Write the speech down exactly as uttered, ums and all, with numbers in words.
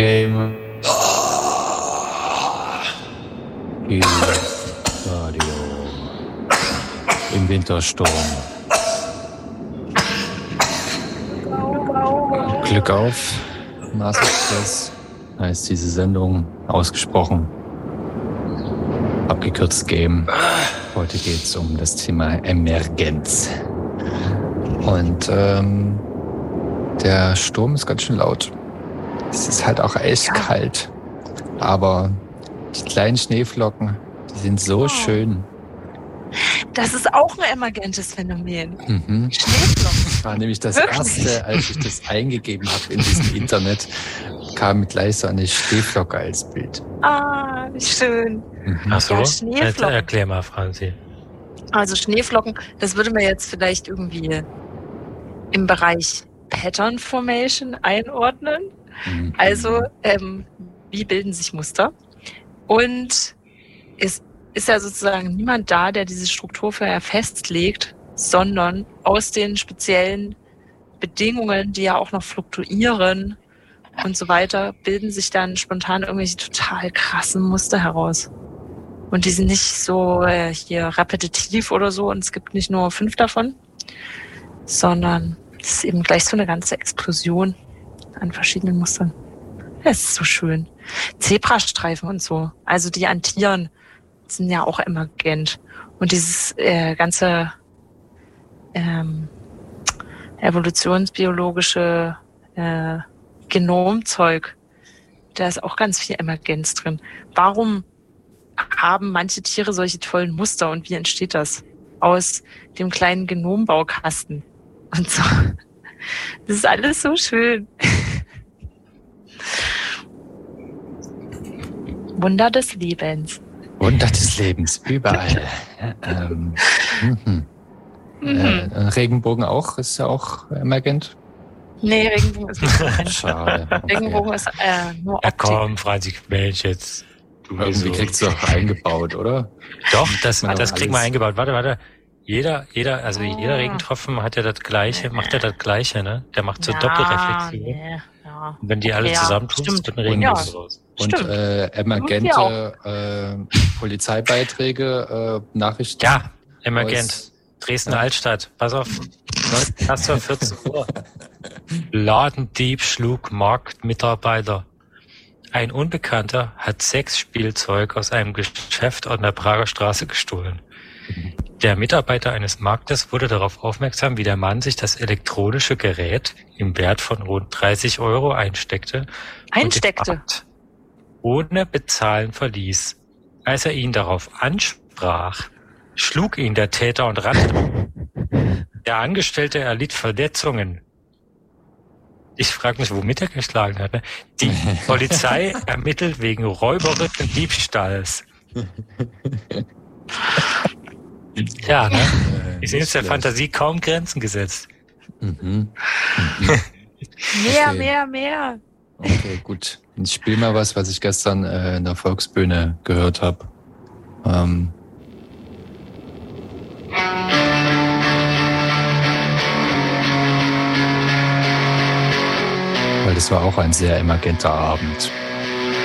Game. Die Radio. Im Wintersturm. Glück auf, Mars Express heißt diese Sendung, ausgesprochen, abgekürzt Game. Heute geht es um das Thema Emergenz. Und ähm, der Sturm ist ganz schön laut. Es ist halt auch eiskalt. Aber die kleinen Schneeflocken, die sind so oh. schön. Das ist auch ein emergentes Phänomen. Mhm. Schneeflocken. Das war nämlich das Wirklich? Erste, als ich das eingegeben habe in diesem Internet, kam gleich so eine Schneeflocke als Bild. Ah, wie schön. Mhm. Ach so, ja, Schneeflocken. Erklär mal, Franzi. Also Schneeflocken, das würde man jetzt vielleicht irgendwie im Bereich Pattern Formation einordnen. Mhm. Also, ähm, wie bilden sich Muster? Und es ist ja sozusagen niemand da, der diese Struktur vorher festlegt, sondern aus den speziellen Bedingungen, die ja auch noch fluktuieren und so weiter, bilden sich dann spontan irgendwelche total krassen Muster heraus. Und die sind nicht so äh, hier repetitiv oder so, und es gibt nicht nur fünf davon, sondern es ist eben gleich so eine ganze Explosion an verschiedenen Mustern. Es ist so schön. Zebrastreifen und so, also die Antieren sind ja auch emergent. Und dieses äh, ganze ähm, evolutionsbiologische äh, Genomzeug, da ist auch ganz viel Emergenz drin. Warum haben manche Tiere solche tollen Muster und wie entsteht das? Aus dem kleinen Genombaukasten und so. Das ist alles so schön. Wunder des Lebens. Wunder des Lebens, überall. ähm, mhm. Mhm. Äh, Regenbogen auch, ist ja auch emergent. Nee, Regenbogen ist nicht emergent. Schade. Okay. Regenbogen ist äh, nur Ja, Optik. komm, Franzi, Mensch, jetzt. Du Irgendwie so. kriegst du auch eingebaut, oder? Doch, das, Man das doch kriegen wir alles- eingebaut. Warte, warte. Jeder, jeder, also Ah. jeder Regentropfen hat ja das Gleiche, macht ja das Gleiche, ne? Der macht so Ja, Doppelreflexion. nee, ja. Und wenn die Okay, alle ja, zusammentun, stimmt. wird ein Regenbogen Ja. raus. Und Stimmt. äh, emergente äh, Polizeibeiträge, äh, Nachrichten. Ja, emergent. Aus- Dresdner Ja. Altstadt. Pass auf. Hast du vierzehn Uhr. Ladendieb schlug Marktmitarbeiter. Ein Unbekannter hat Sexspielzeug aus einem Geschäft an der Prager Straße gestohlen. Der Mitarbeiter eines Marktes wurde darauf aufmerksam, wie der Mann sich das elektronische Gerät im Wert von rund dreißig Euro einsteckte. Einsteckte. Und den Markt ohne Bezahlen verließ. Als er ihn darauf ansprach, schlug ihn der Täter und rannte. Der Angestellte erlitt Verletzungen. Ich frage mich, womit er geschlagen hat. Ne? Die Polizei ermittelt wegen Räuberischen und Diebstahls. Ja, ne? Äh, Ich sehe jetzt der schlecht. Fantasie kaum Grenzen gesetzt. Mhm. Mhm. Mehr, Okay. mehr, mehr. Okay, gut. Ich spiele mal was, was ich gestern äh, in der Volksbühne gehört habe. Ähm. Weil das war auch ein sehr emergenter Abend.